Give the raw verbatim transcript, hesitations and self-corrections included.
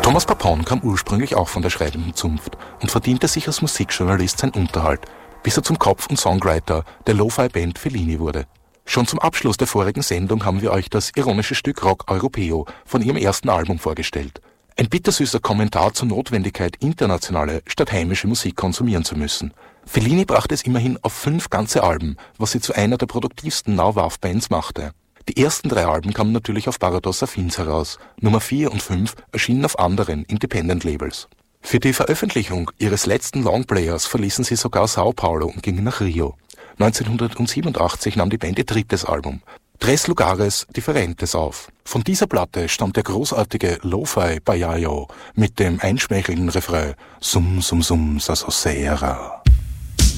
Thomas Papon kam ursprünglich auch von der schreibenden Zunft und verdiente sich als Musikjournalist seinen Unterhalt, bis er zum Kopf und Songwriter der Lo-Fi-Band Fellini wurde. Schon zum Abschluss der vorigen Sendung haben wir euch das ironische Stück Rock Europeo von ihrem ersten Album vorgestellt. Ein bittersüßer Kommentar zur Notwendigkeit, internationale statt heimische Musik konsumieren zu müssen. Fellini brachte es immerhin auf fünf ganze Alben, was sie zu einer der produktivsten Now-Wave-Bands machte. Die ersten drei Alben kamen natürlich auf Paradox Affins heraus. Nummer vier und fünf erschienen auf anderen Independent-Labels. Für die Veröffentlichung ihres letzten Longplayers verließen sie sogar Sao Paulo und gingen nach Rio. neunzehnhundertsiebenundachtzig nahm die Band ihr drittes Album, Tres Lugares Diferentes, auf. Von dieser Platte stammt der großartige Lo-Fi Bayayo mit dem einschmeichelnden Refrain Sum Sum Sum Sa Sosera.